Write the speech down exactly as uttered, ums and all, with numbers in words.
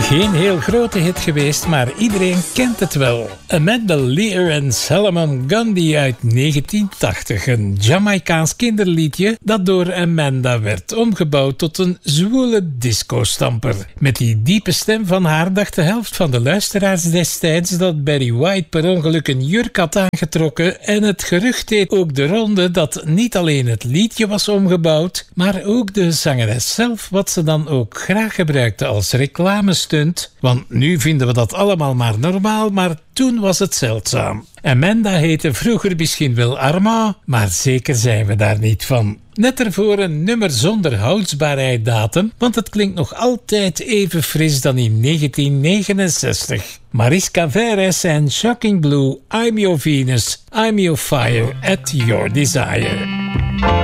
Geen heel grote hit geweest, maar iedereen kent het wel. Amanda Lear en Solomon Grundy uit negentien tachtig. Een Jamaicaans kinderliedje dat door Amanda werd omgebouwd tot een zwoele disco-stamper. Met die diepe stem van haar dacht de helft van de luisteraars destijds dat Barry White per ongeluk een jurk had aangetrokken en het gerucht deed ook de ronde dat niet alleen het liedje was omgebouwd, maar ook de zangeres zelf, wat ze dan ook graag gebruikte als reclamestunt. Want nu vinden we dat allemaal maar normaal, maar toen was het zeldzaam. Amanda heette vroeger misschien wel Armand, maar zeker zijn we daar niet van. Net ervoor een nummer zonder houdbaarheidsdatum, want het klinkt nog altijd even fris dan in negentien negenenzestig. Mariska Veres en Shocking Blue, I'm Your Venus, I'm Your Fire, at Your Desire.